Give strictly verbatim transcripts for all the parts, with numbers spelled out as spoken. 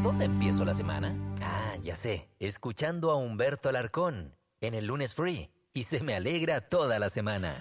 ¿Por dónde empiezo la semana? Ah, ya sé, escuchando a Humberto Alarcón en el Lunes Free. Y se me alegra toda la semana.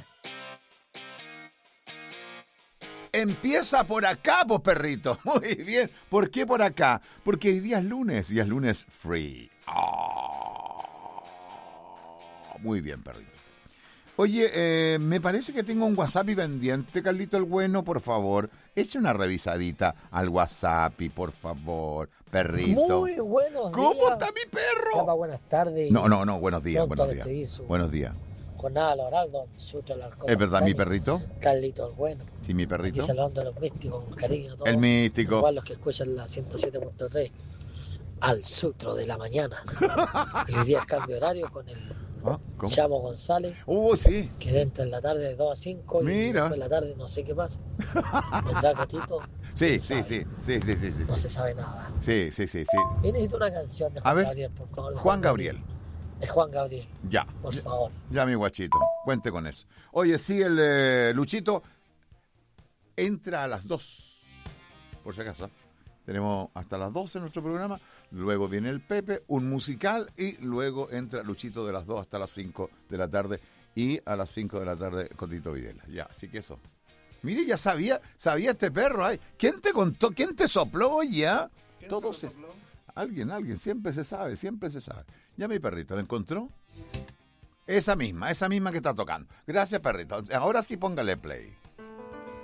Empieza por acá, pues, perrito. Muy bien. ¿Por qué por acá? Porque hoy día es lunes y es lunes free. Oh, muy bien, perrito. Oye, eh, me parece que tengo un WhatsApp pendiente, Carlito el Bueno, por favor. Eche una revisadita al WhatsApp, por favor, perrito. Muy buenos ¿Cómo días. está mi perro? Capa, buenas tardes. No, no, no, buenos días, Pronto buenos días. despedir su Buenos días. jornada laboral, don Sutra Alarcón. ¿Es verdad, mi Castaño, perrito? Carlito el Bueno. Sí, mi Aquí perrito. saludando a los místicos con cariño a todos. El místico. Igual los que escuchan la ciento siete punto tres. Al Sutro de la mañana. Y hoy día es cambio horario con el ¿Ah? ¿Cómo? Chamo González. Uh, sí. Que entra en la tarde de dos a cinco. Mira. Y después en la tarde no sé qué pasa. Vendrá Cotito. Sí, ¿Quién sí, sabe? sí, sí, sí, sí, sí. No se sabe nada. Sí, sí, sí, sí. Y necesito una canción de A Juan ver. Gabriel, por favor. Juan Gabriel. Es Juan Gabriel, Ya. por favor. Ya, mi guachito. Cuente con eso. Oye, sí, el eh, Luchito entra a las dos. Por si acaso. Tenemos hasta las doce en nuestro programa. Luego viene el Pepe, un musical. Y luego entra Luchito de las dos hasta las cinco de la tarde. Y a las cinco de la tarde, Cotito Videla. Ya, así que eso. Mire, ya sabía, sabía este perro. Ay, ¿quién te contó? ¿Quién te sopló ya? Todo se... Alguien, alguien. Siempre se sabe, siempre se sabe. Ya mi perrito, ¿la encontró? Esa misma, esa misma que está tocando. Gracias, perrito. Ahora sí póngale play.